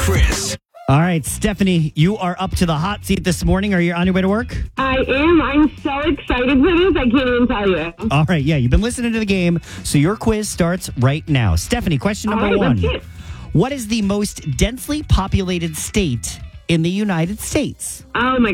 Chris. All right, Stephanie, you are up to the hot seat this morning. Are you on your way to work? I am. I'm so excited for this. I can't even tell you. All right, yeah, you've been listening to the game, so your quiz starts right now. Stephanie, question number All right, one. let's get it. What is the most densely populated state in the United States? Oh, my